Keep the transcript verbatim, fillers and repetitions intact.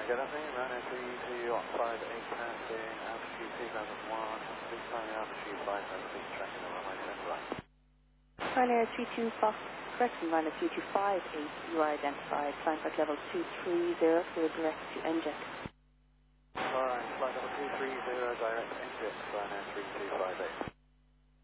Good afternoon, runway three two five eight, passing altitude two thousand one, please find the altitude five thousand feet, tracking the runway center right. Ryanair three two Fox, correction, Ryanair three two five eight, you are identified, climb flight level two three zero, clear direct to N J E T. Alright, flight level two three zero, direct exit, Ryanair three two five eight.